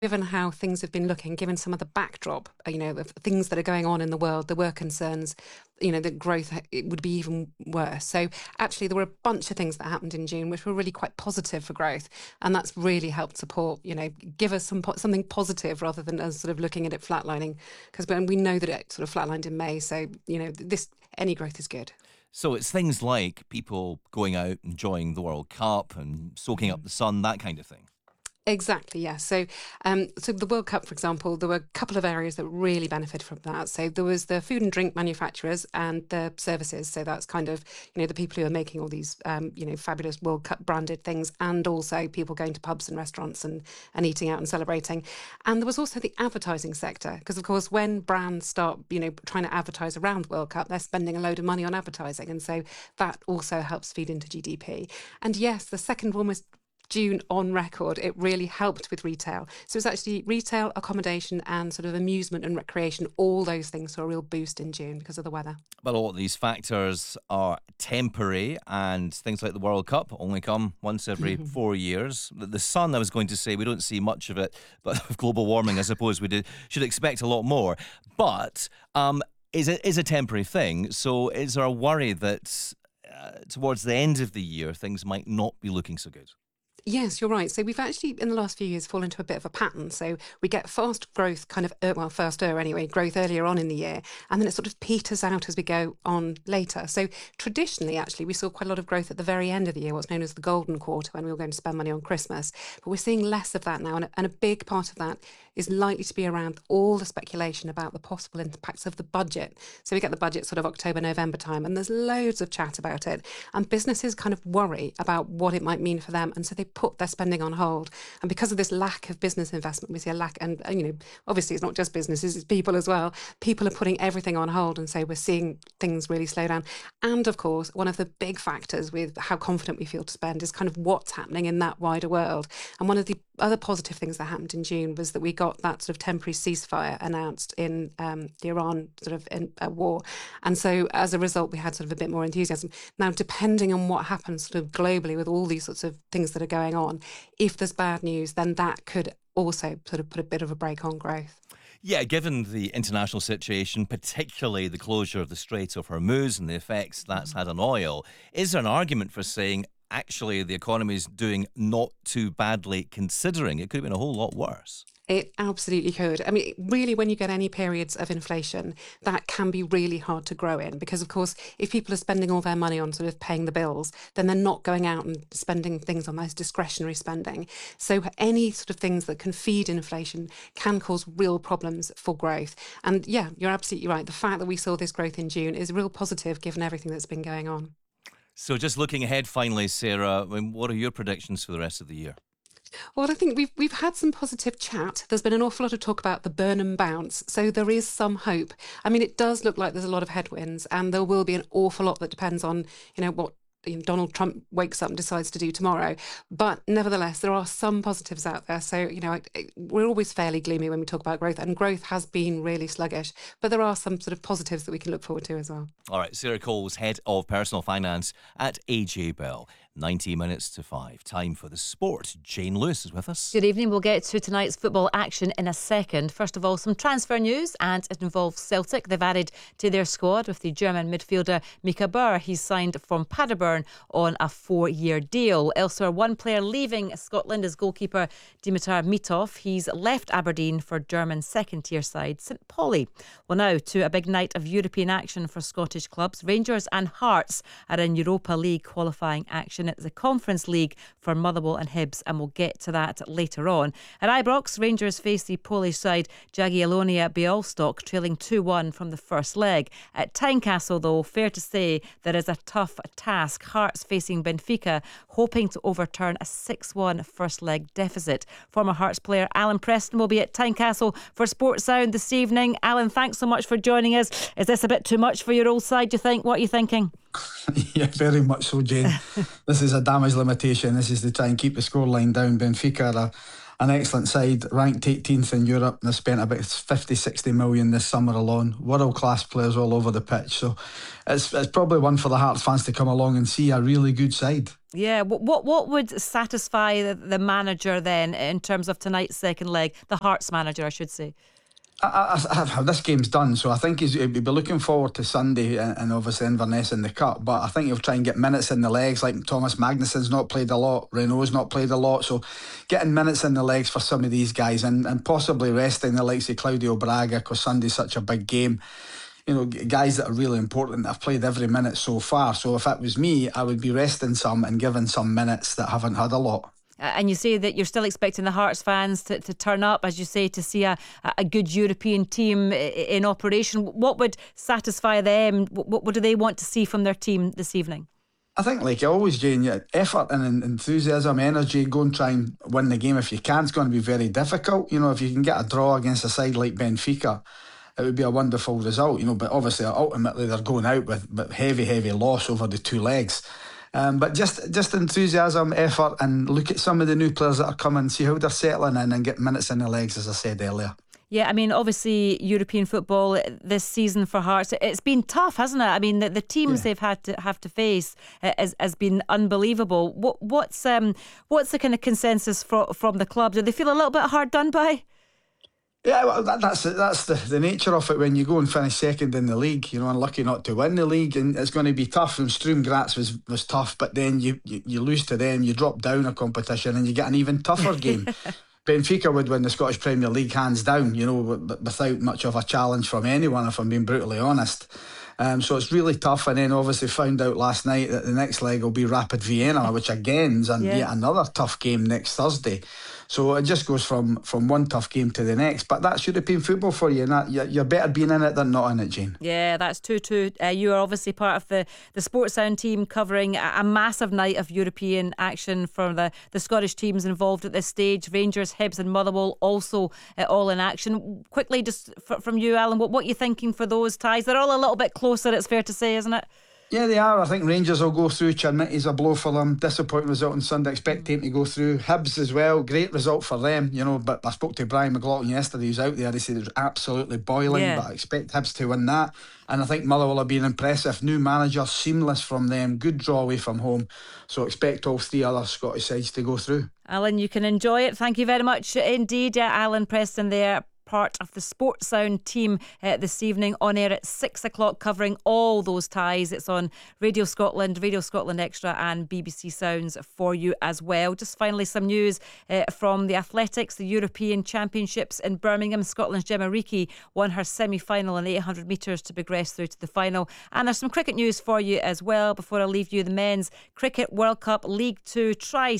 given how things have been looking, given some of the backdrop, of things that are going on in the world, there were concerns, that growth it would be even worse. So actually, there were a bunch of things that happened in June which were really quite positive for growth, and that's really helped support, give us something positive rather than us sort of looking at it flatlining, because we know that it sort of flatlined in May. So any growth is good. So it's things like people going out, enjoying the World Cup and soaking up the sun, that kind of thing. Exactly, yes. So the World Cup, for example, there were a couple of areas that really benefited from that. So there was the food and drink manufacturers and the services. So that's kind of, the people who are making all these, fabulous World Cup branded things, and also people going to pubs and restaurants and eating out and celebrating. And there was also the advertising sector, because of course, when brands start, trying to advertise around World Cup, they're spending a load of money on advertising. And so that also helps feed into GDP. And yes, the second one was June on record. It really helped with retail. So it's actually retail, accommodation and sort of amusement and recreation. All those things saw a real boost in June because of the weather. But a lot of these factors are temporary, and things like the World Cup only come once every 4 years. The sun, I was going to say, we don't see much of it, but with global warming, I suppose we should expect a lot more. But is a temporary thing. So is there a worry that towards the end of the year, things might not be looking so good? Yes, you're right. So we've actually, in the last few years, fallen into a bit of a pattern. So we get fast growth, growth earlier on in the year, and then it sort of peters out as we go on later. So traditionally, actually, we saw quite a lot of growth at the very end of the year, what's known as the golden quarter, when we were going to spend money on Christmas. But we're seeing less of that now, and a big part of that is likely to be around all the speculation about the possible impacts of the budget. So we get the budget sort of October, November time, and there's loads of chat about it. And businesses kind of worry about what it might mean for them, and so they put their spending on hold. And because of this lack of business investment, we see a lack, and obviously it's not just businesses, it's people as well. People are putting everything on hold, and so we're seeing things really slow down. And of course, one of the big factors with how confident we feel to spend is kind of what's happening in that wider world. And one of the other positive things that happened in June was that we got that sort of temporary ceasefire announced in the Iran sort of war. And so as a result, we had sort of a bit more enthusiasm. Now, depending on what happens sort of globally with all these sorts of things that are going on, if there's bad news, then that could also sort of put a bit of a brake on growth. Yeah, given the international situation, particularly the closure of the Strait of Hormuz and the effects that's had on oil, is there an argument for saying actually the economy is doing not too badly, considering it could have been a whole lot worse? It absolutely could. I mean, really, when you get any periods of inflation, that can be really hard to grow in, because, of course, if people are spending all their money on sort of paying the bills, then they're not going out and spending things on those discretionary spending. So any sort of things that can feed inflation can cause real problems for growth. And yeah, you're absolutely right. The fact that we saw this growth in June is a real positive given everything that's been going on. So just looking ahead finally, Sarah, what are your predictions for the rest of the year? Well, I think we've had some positive chat. There's been an awful lot of talk about the Burnham bounce, so there is some hope. I mean, it does look like there's a lot of headwinds, and there will be an awful lot that depends on, what Donald Trump wakes up and decides to do tomorrow. But nevertheless, there are some positives out there. So, we're always fairly gloomy when we talk about growth, and growth has been really sluggish. But there are some sort of positives that we can look forward to as well. All right, Sarah Coles, Head of Personal Finance at AJ Bell. 90 minutes to 5. Time for the sport. Jane Lewis is with us. Good evening. We'll get to tonight's football action in a second. First of all, some transfer news, and it involves Celtic. They've added to their squad with the German midfielder Mika Burr. He's signed from Paderborn on a 4-year deal. Elsewhere, one player leaving Scotland is goalkeeper Dimitar Mitov. He's left Aberdeen for German second-tier side St Pauli. Well, now to a big night of European action for Scottish clubs. Rangers and Hearts are in Europa League qualifying action. It's the Conference League for Motherwell and Hibs, and we'll get to that later on. At Ibrox, Rangers face the Polish side Jagiellonia Białystok, trailing 2-1 from the first leg. At Tynecastle, though, fair to say there is a tough task. Hearts facing Benfica, hoping to overturn a 6-1 first leg deficit. Former Hearts player Alan Preston will be at Tynecastle for Sports Sound this evening. Alan, thanks so much for joining us. Is this a bit too much for your old side, do you think? What are you thinking? Yeah, very much so, Jane. This is a damage limitation. This is to try and keep the scoreline down. Benfica are an excellent side, ranked 18th in Europe, and they've spent about 50-60 million this summer alone. World class players all over the pitch, so it's probably one for the Hearts fans to come along and see a really good side. Yeah, what would satisfy the manager then in terms of tonight's second leg? The Hearts manager, I should say. This game's done, so I think he'll be looking forward to Sunday and obviously Inverness in the Cup, but I think he'll try and get minutes in the legs. Like Thomas Magnussen's not played a lot, Renault's not played a lot, so getting minutes in the legs for some of these guys and possibly resting the likes of Claudio Braga, because Sunday's such a big game. You know, guys that are really important that have played every minute so far. So if it was me, I would be resting some and giving some minutes that haven't had a lot. And you say that you're still expecting the Hearts fans to turn up, as you say, to see a good European team in operation. What would satisfy them? What do they want to see from their team this evening? I think, like always, Jane, effort and enthusiasm, energy, go and try and win the game. If you can, it's going to be very difficult. You know, if you can get a draw against a side like Benfica, it would be a wonderful result. You know, but obviously, ultimately, they're going out with heavy loss over the two legs. But just enthusiasm, effort, and look at some of the new players that are coming, see how they're settling in and get minutes in the legs, as I said earlier. Yeah, I mean, obviously, European football this season for Hearts, it's been tough, hasn't it? I mean, the teams they've have to face has been unbelievable. What's the kind of consensus from the club? Do they feel a little bit hard done by? Yeah, well, that's the nature of it when you go and finish second in the league. You know, unlucky not to win the league, and it's going to be tough. And Sturm Graz was tough, but then you lose to them, you drop down a competition, and you get an even tougher game. Benfica would win the Scottish Premier League hands down, you know, without much of a challenge from anyone, if I'm being brutally honest. So it's really tough, and then obviously found out last night that the next leg will be Rapid Vienna, which again is yet another tough game next Thursday. So it just goes from one tough game to the next. But that's European football for you, and that you're better being in it than not in it, Jane. Yeah, that's 2-2. You are obviously part of the Sports Sound team covering a massive night of European action for the Scottish teams involved at this stage. Rangers, Hibs and Motherwell also all in action. Quickly, just from you, Alan, what are you thinking for those ties? They're all a little bit closer, it's fair to say, isn't it? Yeah, they are. I think Rangers will go through. Charnitty's a blow for them. Disappointing result on Sunday. Expect him to go through. Hibs as well. Great result for them, you know. But I spoke to Brian McLaughlin yesterday. He was out there. He said it was absolutely boiling. Yeah. But I expect Hibs to win that. And I think Motherwell have been impressive. New manager, seamless from them. Good draw away from home. So expect all three other Scottish sides to go through. Alan, you can enjoy it. Thank you very much indeed, Alan Preston there, part of the Sports Sound team this evening, on air at 6 o'clock, covering all those ties. It's on Radio Scotland Extra and BBC Sounds for you as well. Just finally, some news from the athletics. The European Championships in Birmingham. Scotland's Gemma Reekie won her semi-final in 800 metres to progress through to the final. And there's some cricket news for you as well before I leave you. The Men's Cricket World Cup League 2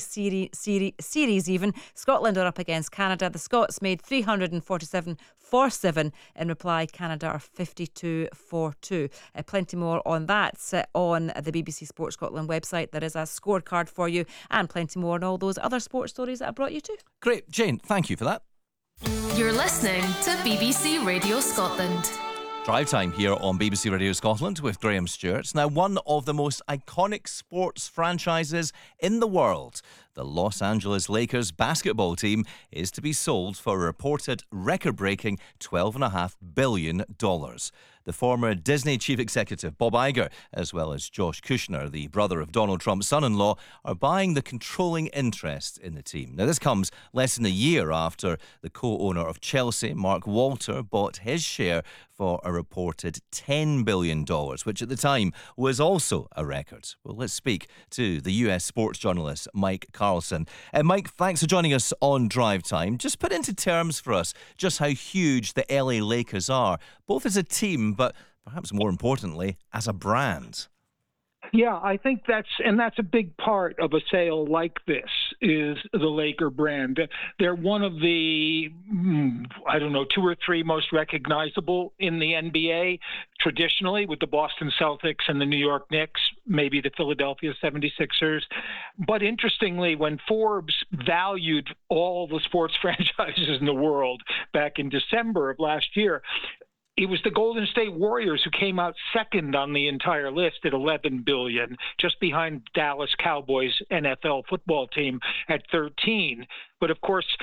Tri-Series even. Scotland are up against Canada. The Scots made 347 for 7 in reply. Canada are 52 for 2. Plenty more on that on the BBC Sports Scotland website. There is a scorecard for you, and plenty more on all those other sports stories that I brought you to. Great, Jane, thank you for that. You're listening to BBC Radio Scotland. Drive Time here on BBC Radio Scotland with Graham Stewart. Now, one of the most iconic sports franchises in the world, the Los Angeles Lakers basketball team, is to be sold for a reported record-breaking $12.5 billion. The former Disney chief executive, Bob Iger, as well as Josh Kushner, the brother of Donald Trump's son-in-law, are buying the controlling interest in the team. Now, this comes less than a year after the co-owner of Chelsea, Mark Walter, bought his share for a reported $10 billion, which at the time was also a record. Well, let's speak to the US sports journalist, Mike Carlson. Mike, thanks for joining us on Drive Time. Just put into terms for us just how huge the LA Lakers are, both as a team, but perhaps more importantly, as a brand. Yeah, I think that's a big part of a sale like this is the Laker brand. They're one of the, 2 or 3 most recognizable in the NBA traditionally, with the Boston Celtics and the New York Knicks, maybe the Philadelphia 76ers. But interestingly, when Forbes valued all the sports franchises in the world back in December of last year, it was the Golden State Warriors who came out second on the entire list at $11 billion, just behind Dallas Cowboys NFL football team at $13. But of course,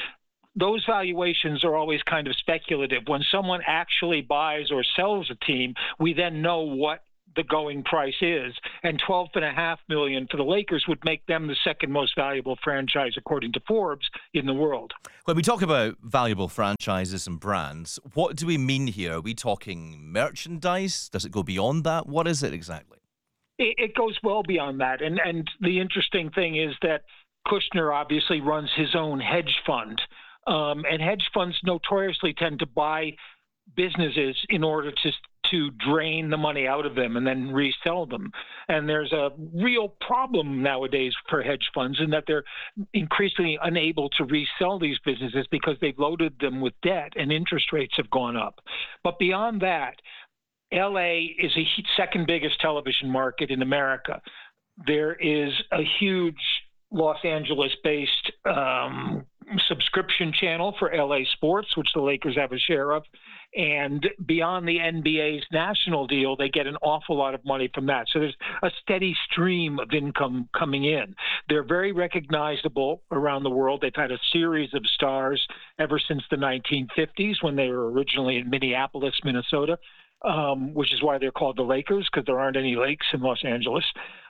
those valuations are always kind of speculative. When someone actually buys or sells a team, we then know what the going price is, and $12.5 million for the Lakers would make them the second most valuable franchise, according to Forbes, in the world. When we talk about valuable franchises and brands, what do we mean here? Are we talking merchandise? Does it go beyond that? What is it exactly? It goes well beyond that. And the interesting thing is that Kushner obviously runs his own hedge fund. And hedge funds notoriously tend to buy businesses in order to drain the money out of them and then resell them. And there's a real problem nowadays for hedge funds in that they're increasingly unable to resell these businesses because they've loaded them with debt and interest rates have gone up. But beyond that, LA is a second biggest television market in America. There is a huge Los Angeles-based subscription channel for LA Sports, which the Lakers have a share of. And beyond the NBA's national deal, they get an awful lot of money from that. So there's a steady stream of income coming in. They're very recognizable around the world. They've had a series of stars ever since the 1950s when they were originally in Minneapolis, Minnesota, which is why they're called the Lakers, because there aren't any lakes in Los Angeles.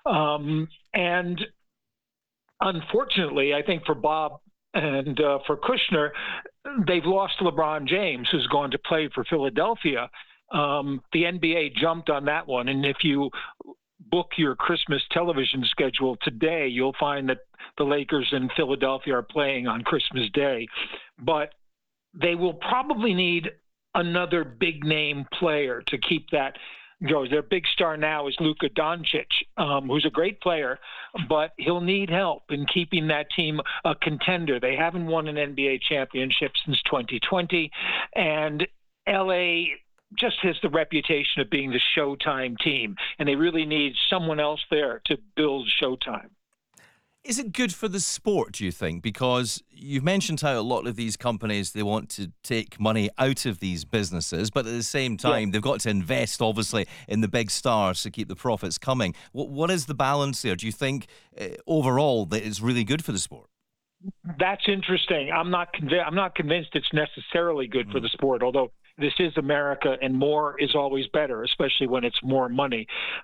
And unfortunately, I think for Bob and for Kushner, they've lost LeBron James, who's gone to play for Philadelphia. The NBA jumped on that one. And if you book your Christmas television schedule today, you'll find that the Lakers and Philadelphia are playing on Christmas Day. But they will probably need another big name player to keep that going. Their big star now is Luka Doncic, who's a great player, but he'll need help in keeping that team a contender. They haven't won an NBA championship since 2020, and LA just has the reputation of being the Showtime team, and they really need someone else there to build Showtime. Is it good for the sport, do you think? Because you've mentioned how a lot of these companies, they want to take money out of these businesses, but at the same time, they've got to invest, obviously, in the big stars to keep the profits coming. What is the balance there? Do you think overall that it's really good for the sport? That's interesting. I'm not convinced it's necessarily good for the sport, although this is America and more is always better, especially when it's more money.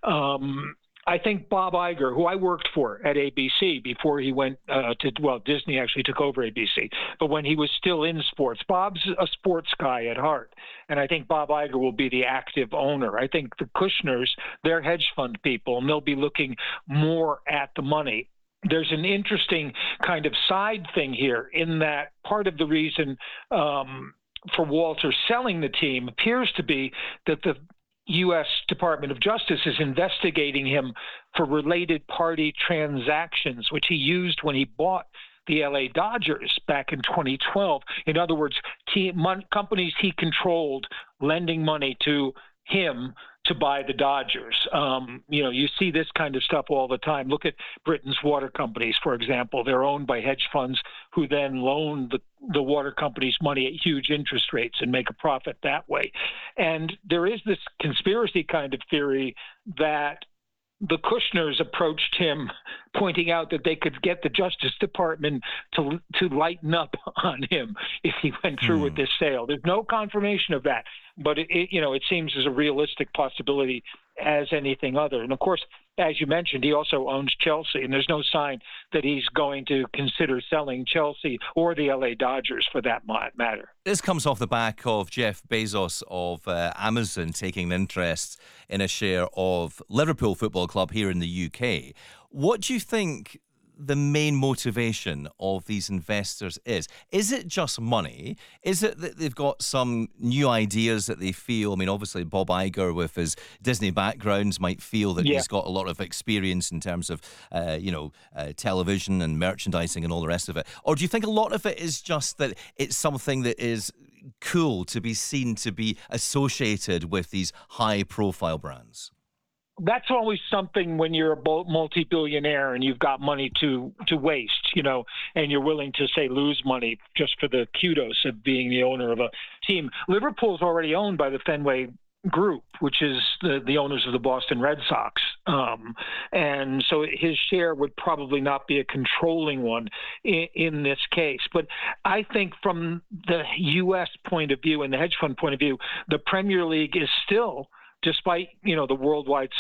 I think Bob Iger, who I worked for at ABC before he went Disney actually took over ABC, but when he was still in sports, Bob's a sports guy at heart. And I think Bob Iger will be the active owner. I think the Kushners, they're hedge fund people, and they'll be looking more at the money. There's an interesting kind of side thing here in that part of the reason for Walter selling the team appears to be that the U.S. Department of Justice is investigating him for related party transactions, which he used when he bought the L.A. Dodgers back in 2012. In other words, companies he controlled lending money to him to buy the Dodgers. You see this kind of stuff all the time. Look at Britain's water companies, for example. They're owned by hedge funds who then loan the water companies money at huge interest rates and make a profit that way. And there is this conspiracy kind of theory that the Kushners approached him, pointing out that they could get the Justice Department to lighten up on him if he went through with this sale. There's no confirmation of that, but it seems as a realistic possibility as anything other. And of course, as you mentioned, he also owns Chelsea, and there's no sign that he's going to consider selling Chelsea or the LA Dodgers for that matter. This comes off the back of Jeff Bezos of Amazon taking an interest in a share of Liverpool Football Club here in the UK. What do you think the main motivation of these investors is? Is it just money? Is it that they've got some new ideas that they feel? I mean, obviously, Bob Iger, with his Disney backgrounds, might feel that he's got a lot of experience in terms of, television and merchandising and all the rest of it. Or do you think a lot of it is just that it's something that is cool to be seen, to be associated with these high-profile brands? That's always something when you're a multi-billionaire and you've got money to waste, and you're willing to, say, lose money just for the kudos of being the owner of a team. Liverpool's already owned by the Fenway group, which is the owners of the Boston Red Sox. And so his share would probably not be a controlling one in this case. But I think from the U.S. point of view and the hedge fund point of view, the Premier League is still, despite, the worldwide